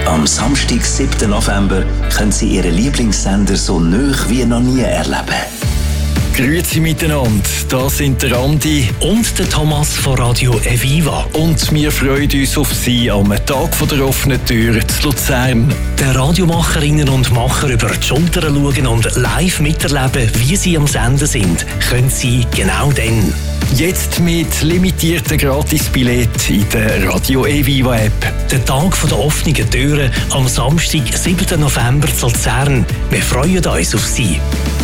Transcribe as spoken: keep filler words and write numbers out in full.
Am Samstag, siebten November, können Sie Ihren Lieblingssender so nah wie noch nie erleben. Grüezi miteinander, das sind der Andi und der Thomas von Radio Eviva. Und wir freuen uns auf Sie am Tag der offenen Tür zu Luzern. Der Radiomacherinnen und Macher über die Schulter schauen und live miterleben, wie sie am Senden sind, können Sie genau dann. Jetzt mit limitierten Gratisbilletten in der Radio Eviva App. Der Tag der offenen Türen am Samstag, siebten November zu Luzern. Wir freuen uns auf Sie.